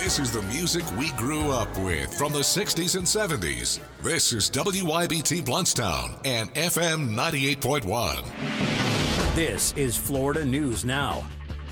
This is the music we grew up with from the 60s and 70s. This is WYBT Bluntstown and FM 98.1. This is Florida News Now.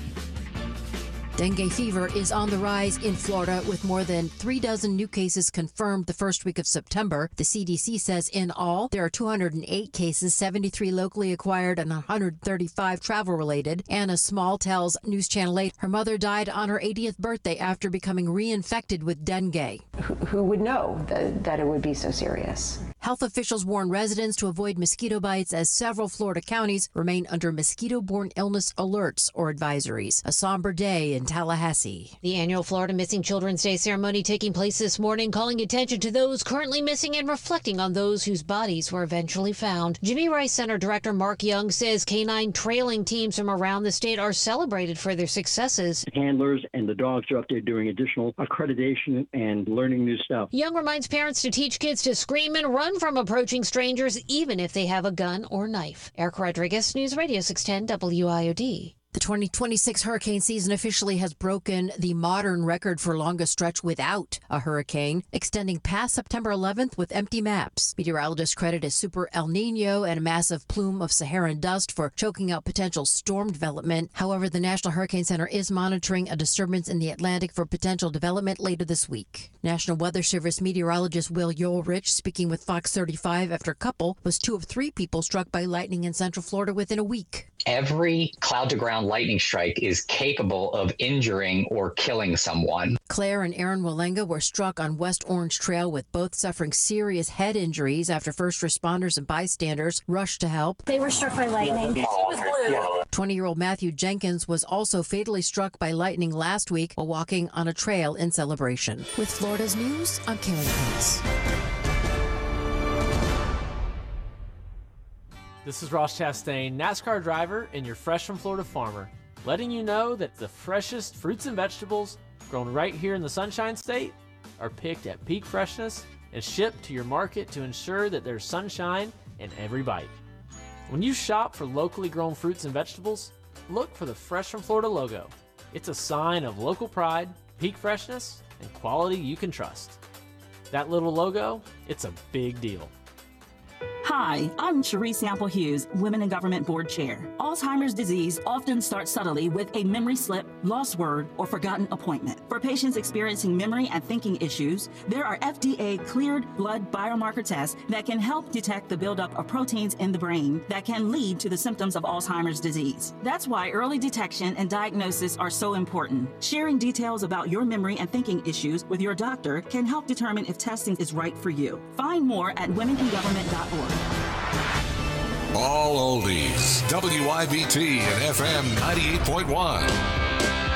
Dengue fever is on the rise in Florida with more than 36 new cases confirmed the first week of September. The CDC says in all, there are 208 cases, 73 locally acquired and 135 travel-related. Anna Small tells News Channel 8 her mother died on her 80th birthday after becoming reinfected with dengue. Who would know that it would be so serious? Health officials warn residents to avoid mosquito bites as several Florida counties remain under mosquito-borne illness alerts or advisories. A somber day in Tallahassee. The annual Florida Missing Children's Day ceremony taking place this morning, calling attention to those currently missing and reflecting on those whose bodies were eventually found. Jimmy Rice Center Director Mark Young says canine trailing teams from around the state are celebrated for their successes. Handlers and the dogs are up there doing additional accreditation and learning new stuff. Young reminds parents to teach kids to scream and run from approaching strangers, even if they have a gun or knife. Eric Rodriguez, News Radio 610 WIOD. The 2026 hurricane season officially has broken the modern record for longest stretch without a hurricane, extending past September 11th with empty maps. Meteorologists credit a super El Nino and a massive plume of Saharan dust for choking out potential storm development. However, the National Hurricane Center is monitoring a disturbance in the Atlantic for potential development later this week. National Weather Service meteorologist Will Ulrich speaking with Fox 35 after a couple was 2 of 3 people struck by lightning in Central Florida within a week. Every cloud-to-ground lightning strike is capable of injuring or killing someone. Claire and Aaron Walenga were struck on West Orange Trail with both suffering serious head injuries after first responders and bystanders rushed to help. They were struck by lightning. It was blue. 20-year-old Matthew Jenkins was also fatally struck by lightning last week while walking on a trail in celebration. With Florida's News, I'm Karen Prince. This is Ross Chastain, NASCAR driver and your Fresh from Florida farmer, letting you know that the freshest fruits and vegetables grown right here in the Sunshine State are picked at peak freshness and shipped to your market to ensure that there's sunshine in every bite. When you shop for locally grown fruits and vegetables, look for the Fresh from Florida logo. It's a sign of local pride, peak freshness, and quality you can trust. That little logo, it's a big deal. Hi, I'm Cherie Sample Hughes, Women in Government Board Chair. Alzheimer's disease often starts subtly with a memory slip, lost word, or forgotten appointment. For patients experiencing memory and thinking issues, there are FDA-cleared blood biomarker tests that can help detect the buildup of proteins in the brain that can lead to the symptoms of Alzheimer's disease. That's why early detection and diagnosis are so important. Sharing details about your memory and thinking issues with your doctor can help determine if testing is right for you. Find more at womeningovernment.org. All oldies, WYBT and FM 98.1.